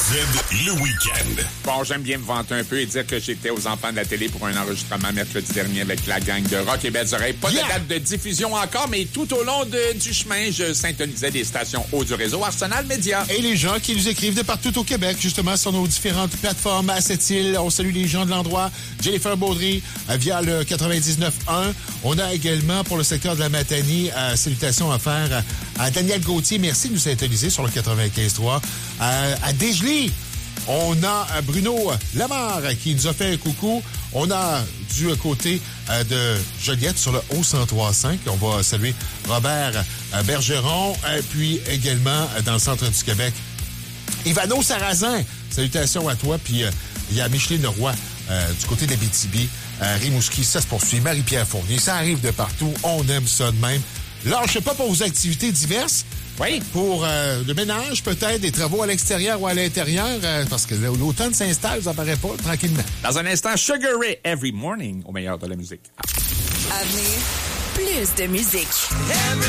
le week-end. Bon, j'aime bien me vanter un peu et dire que j'étais aux enfants de la télé pour un enregistrement mercredi dernier avec la gang de Rock et Belles Oreilles. Pas de date de diffusion encore, mais tout au long du chemin, je syntonisais des stations haut du réseau Arsenal Média. Et les gens qui nous écrivent de partout au Québec, justement, sur nos différentes plateformes à cette île. On salue les gens de l'endroit. Jennifer Baudry via le 99.1. On a également, pour le secteur de la Matanie, salutations à faire à Daniel Gauthier. Merci de nous syntoniser sur le 95.3. À Desjely, on a Bruno Lamarre qui nous a fait un coucou. On a du côté de Joliette sur le O103.5. On va saluer Robert Bergeron. Puis également dans le centre du Québec, Ivano Sarrazin. Salutations à toi. Puis il y a Micheline Leroy du côté de l'Abitibi. Rimouski, ça se poursuit. Marie-Pierre Fournier, ça arrive de partout. On aime ça de même. Lâchez pas pour vos activités diverses. Oui. Pour le ménage, peut-être, des travaux à l'extérieur ou à l'intérieur, parce que l'automne s'installe, ça paraît pas, tranquillement. Dans un instant, Sugar Ray, Every Morning, au meilleur de la musique. À venir, plus de musique. Every